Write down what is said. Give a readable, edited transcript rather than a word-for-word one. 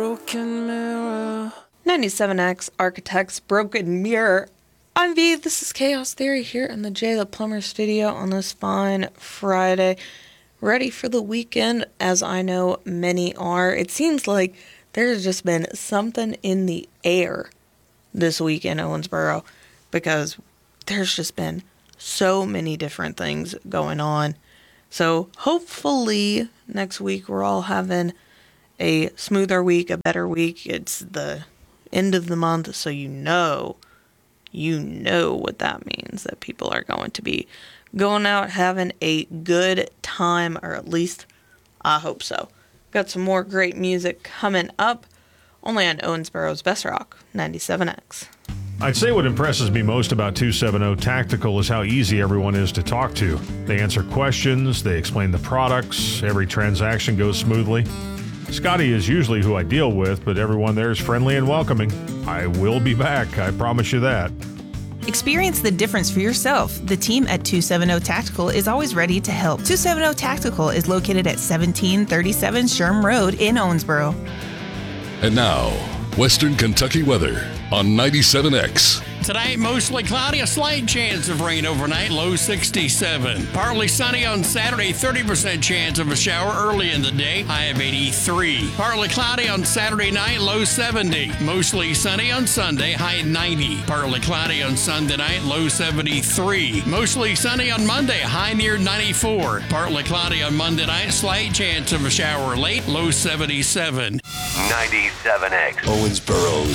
Broken mirror. 97X Architects Broken Mirror. I'm V. This is Chaos Theory here in the Jay the Plumber studio on this fine Friday. Ready for the weekend, as I know many are. It seems like there's just been something in the air this week in Owensboro because there's just been so many different things going on. So hopefully next week we're all having a smoother week, a better week. It's the end of the month, so you know what that means, that people are going to be going out having a good time, or at least I hope so. Got some more great music coming up, only on Owensboro's Best Rock 97X. I'd say what impresses me most about 270 Tactical is how easy everyone is to talk to. They answer questions, they explain the products, every transaction goes smoothly. Scotty is usually who I deal with, but everyone there is friendly and welcoming. I will be back, I promise you that. Experience the difference for yourself. The team at 270 Tactical is always ready to help. 270 Tactical is located at 1737 Sherm Road in Owensboro. And now, Western Kentucky weather on 97X. Tonight, mostly cloudy, a slight chance of rain overnight, low 67. Partly sunny on Saturday, 30% chance of a shower early in the day, high of 83. Partly cloudy on Saturday night, low 70. Mostly sunny on Sunday, high 90. Partly cloudy on Sunday night, low 73. Mostly sunny on Monday, high near 94. Partly cloudy on Monday night, slight chance of a shower late, low 77. 97X. Owensboro's